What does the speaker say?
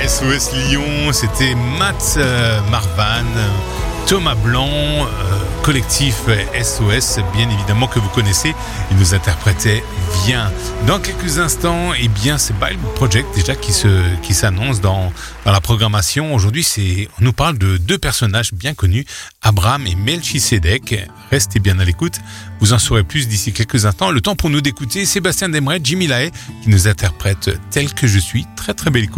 SOS Lyon, c'était Matt Marvan, Thomas Blanc, collectif SOS, bien évidemment que vous connaissez. Il nous interprétait bien. Dans quelques instants, eh bien, c'est Bible Project déjà qui s'annonce dans la programmation. Aujourd'hui, on nous parle de deux personnages bien connus, Abraham et Melchisedec. Restez bien à l'écoute. Vous en saurez plus d'ici quelques instants. Le temps pour nous d'écouter Sébastien Demeret, Jimmy Lahaye, qui nous interprète Tel que je suis. Très très belle écoute.